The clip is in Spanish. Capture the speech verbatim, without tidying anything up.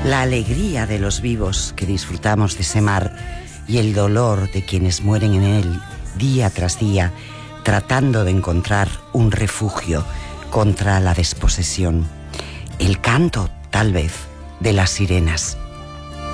La alegría de los vivos que disfrutamos de ese mar y el dolor de quienes mueren en él día tras día, tratando de encontrar un refugio contra la desposesión. El canto, tal vez, de las sirenas.